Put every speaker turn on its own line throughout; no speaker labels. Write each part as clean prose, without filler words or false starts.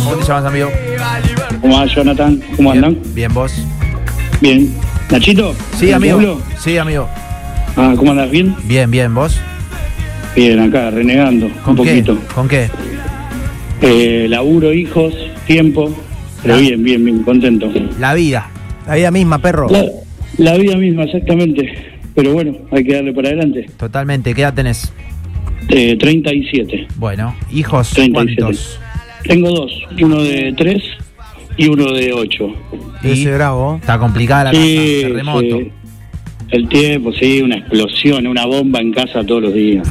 ¿Cómo te llamas, amigo?
¿Cómo va, Jonathan? ¿Cómo andan?
Bien, ¿vos?
Bien. ¿Nachito?
Sí, amigo.
¿Pueblo?
Sí, amigo.
Ah, ¿cómo andas? ¿Bien?
Bien, bien, ¿vos?
Bien, acá, renegando
¿Con
un
qué?
poquito.
¿Con qué?
Laburo, hijos, tiempo, pero bien, contento.
La vida.
La vida misma, perro.
La vida misma, exactamente. Pero bueno, hay que darle para adelante.
Totalmente. ¿Qué edad tenés?
37.
Bueno, hijos,
37.
¿cuántos?
Tengo dos, uno de 3 y uno de 8.
Ese bravo.
Está complicada la casa, terremoto.
Sí. El tiempo, sí, una explosión, una bomba en casa todos los días.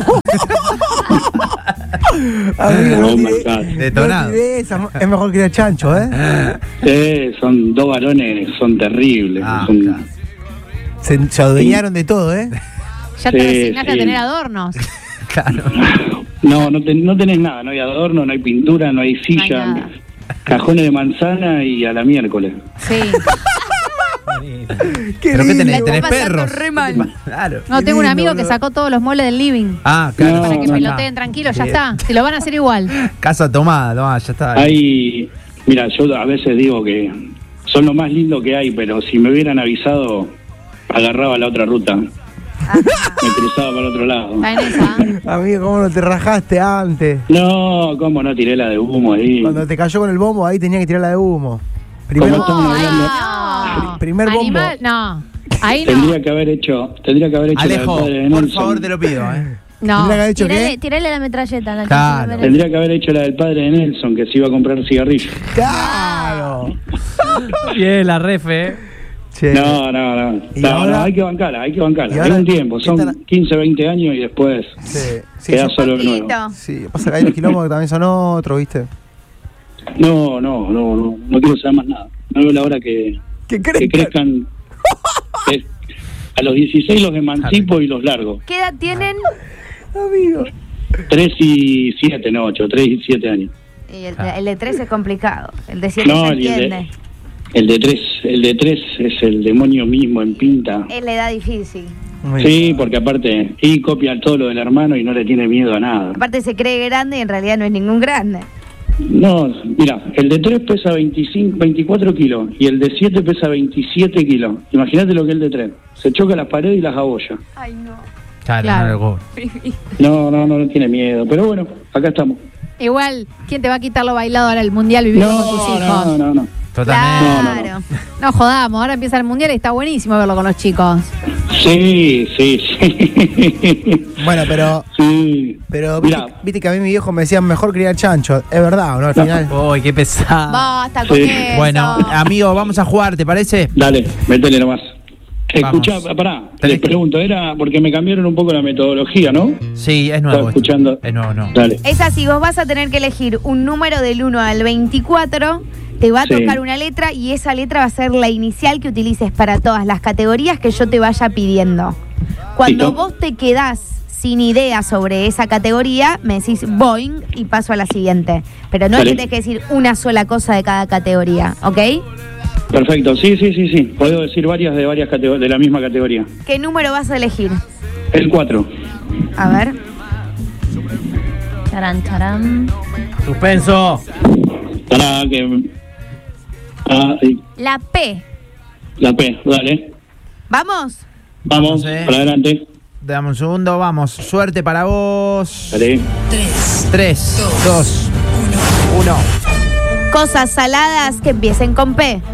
Amigo,
Una bomba en casa.
Detonado.
no te des, es mejor que el chancho, ¿eh?
Son dos varones, son terribles.
Ah,
son-
claro.
Se adueñaron de todo, ¿eh?
Ya te
Sí,
resignaste a
sí.
tener adornos.
Claro.
No tenés nada, no hay adorno, no hay pintura, no hay silla,
nada.
cajones de manzana y a la miércoles.
Sí.
¿Pero qué tenés?
La está
¿Tenés
pasando
perros?
re mal.
Claro.
No,
Qué
tengo un
lindo,
amigo que
boludo.
sacó todos los muebles del living.
Ah, claro.
No,
Para que
no,
peloteen tranquilos, ya
Bien.
está. Se lo van a hacer igual.
Casa tomada, ya está.
Mira, yo a veces digo que son lo más lindo que hay, pero si me hubieran avisado, agarraba la otra ruta, me cruzaba para el otro lado.
Está en esa.
Amigo, ¿cómo no te rajaste antes?
No, cómo no tiré la de humo ahí.
Cuando te cayó con el bombo, ahí tenía que tirar la de humo.
¿Cómo
Primero,
estamos
No, ahí
hablando?
no.
Primer bombo.
Animal, no. Ahí no.
Tendría que haber hecho
Alejo,
la del padre de
por
Nelson.
favor, te lo pido, ¿eh?
No.
Tendría que haber dicho qué.
Tirale la metralleta. La
Claro.
Tendría que haber hecho la del padre de Nelson, que se iba a comprar cigarrillos.
¡Claro!
Bien, la refe.
Che.
No,
¿Y
no,
ahora?
hay que bancarla.
¿Y
Hay
ahora?
un tiempo,
¿Qué
son
tal?
15, 20 años y después
Sí, sí,
queda
sí,
solo de nuevo.
Poquito.
sí, pasa que hay los quilombos que también son otros, ¿viste?
No quiero saber más nada. No veo la hora que
¿Qué
crezcan. Que a los 16 los emancipo y los largo.
¿Qué edad tienen?
Amigo.
3 y 7, no 8, 3 y 7 años.
Y el de 3 es complicado. El de 7
No,
se
el
entiende.
de 3 es el demonio mismo en pinta.
Es la edad difícil.
Sí, porque aparte, y copia todo lo del hermano y no le tiene miedo a nada.
Aparte se cree grande y en realidad no es ningún grande.
No, mira, el de 3 pesa 24 kilos y el de 7 pesa 27 kilos. Imagínate lo que es el de 3. Se choca las paredes y las abolla.
Ay, no.
Claro.
No tiene miedo. Pero bueno, acá estamos.
Igual, ¿quién te va a quitar lo bailado ahora el mundial viviendo con tus hijos?
No.
Totalmente.
Claro. No jodamos, ahora empieza el mundial y está buenísimo verlo con los chicos.
Sí.
Bueno, pero
Sí.
viste, viste que a mí mi viejo me decía mejor criar chancho. ¿Es verdad o no al final?
Uy, qué pesado.
Basta con
Sí.
eso.
Bueno, amigo, vamos a jugar, ¿te parece?
Dale, métele nomás.
Vamos.
Escuchá, pará,
Tenés
les
que-
pregunto, era porque me cambiaron un poco la metodología, ¿no?
Sí, es nuevo.
Estaba
esto.
escuchando.
Es nuevo, no.
Dale.
Es así, vos vas a tener que elegir un número del 1 al 24, te va a
Sí.
tocar una letra y esa letra va a ser la inicial que utilices para todas las categorías que yo te vaya pidiendo. Cuando
Listo.
vos te quedás sin idea sobre esa categoría, me decís boing y paso a la siguiente. Pero no es
Dale.
que tenés que decir una sola cosa de cada categoría, ¿ok?
Perfecto, sí. Puedo decir varias de la misma categoría.
¿Qué número vas a elegir?
El 4.
A ver.
Charán, charán.
Suspenso.
Pará, que... sí,
La P.
la P, dale.
¿Vamos?
Vamos,
Vamos,
para adelante.
Dame un segundo, vamos. Suerte para vos.
Dale.
3, 2, 1.
Cosas saladas que empiecen con P.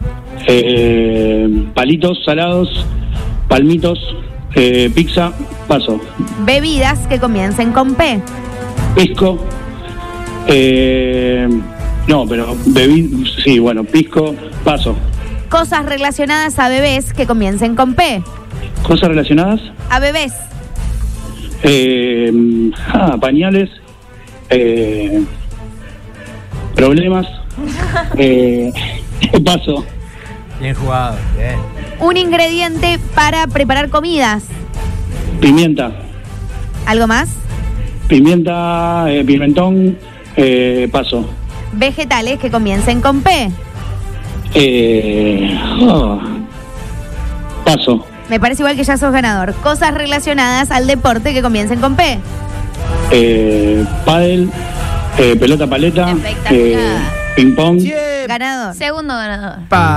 Palitos salados, palmitos, pizza, paso.
Bebidas que comiencen con P.
Pisco, no, pero pisco, paso.
Cosas relacionadas a bebés que comiencen con P.
Cosas relacionadas,
A bebés.
pañales, problemas, paso.
Bien jugado. Bien.
Un ingrediente para preparar comidas.
Pimienta,
¿Algo más?
pimentón, paso.
Vegetales que comiencen con P.
Paso.
Me parece igual que ya sos ganador. Cosas relacionadas al deporte que comiencen con P.
Pádel, Pelota paleta,
Espectacular.
ping pong.
Ganador.
Segundo ganador.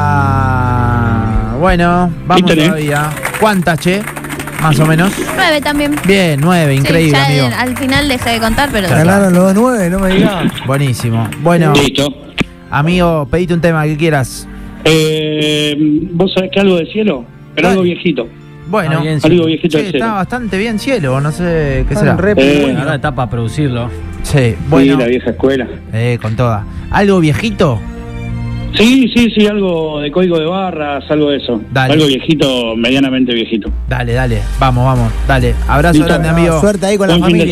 Bueno, vamos
Vítale.
todavía. ¿Cuántas, che? Más o menos.
9 también.
Bien, 9, increíble,
Sí, ya
amigo.
al final dejé de contar, pero.
Ganaron los 9, no me digas.
Buenísimo. Bueno,
Listo.
amigo, pedite un tema que quieras.
¿Vos sabés que algo de cielo? Pero
Dale.
algo viejito.
Bueno,
Ah, bien, sí.
Algo viejito
che,
de cielo.
está bastante bien cielo, no sé qué será.
Están re
Eh,
Ahora está para producirlo.
Sí, bueno,
Sí, la vieja escuela.
con toda. ¿Algo viejito?
Sí, algo de código de barras, algo de eso.
Dale.
Algo viejito, medianamente viejito.
Dale, vamos, dale. Abrazo
Listo.
grande, amigo.
Suerte ahí con la
Buen fin de
familia.